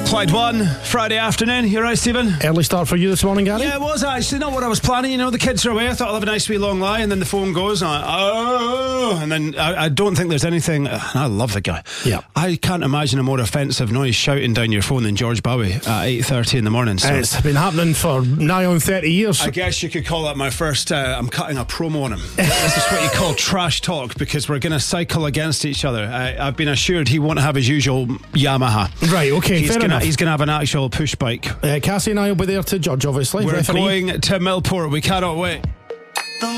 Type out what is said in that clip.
Clyde 1, Friday afternoon. You right, Stephen? Early start for you this morning, Gary? Yeah, it was actually not what I was planning. You know, the kids are away. I thought I'll have a nice wee long lie, and then the phone goes, and I'm like, oh, and then I don't think there's anything. I love the guy. Yeah. I can't imagine a more offensive noise shouting down your phone than George Bowie at 8:30 in the morning. So It's been happening for nigh on 30 years. I guess you could call that my first. I'm cutting a promo on him. This is what you call trash talk, because we're going to cycle against each other. I've been assured he won't have his usual Yamaha. Right, okay, He's fair gonna enough. He's going to have an actual push bike. Cassie and I will be there to judge, obviously. We're Referee. going to Millport. We cannot wait.